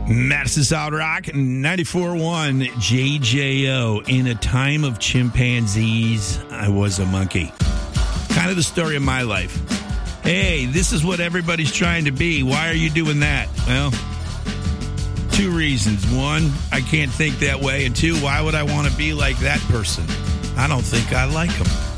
Madison Solid Rock, 94.1 JJO. In a time of chimpanzees, I was a monkey. Kind of the story of my life. Hey, this is what everybody's trying to be. Why are you doing that? Well, two reasons. One, I can't think that way. And two, why would I want to be like that person? I don't think I like them.